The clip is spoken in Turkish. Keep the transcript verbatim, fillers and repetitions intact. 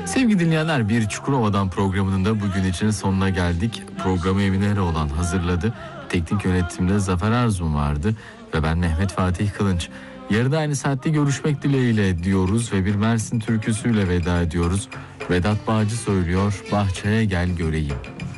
Sevgili dinleyenler, bir Çukurova'dan programının da bugün için sonuna geldik. Programı Emine Eroğlan hazırladı. Teknik yönetimde Zafer Arzum vardı ve ben Mehmet Fatih Kılınç. Yarın aynı saatte görüşmek dileğiyle diyoruz ve bir Mersin türküsüyle veda ediyoruz. Vedat Bağcı söylüyor, bahçeye gel göreyim.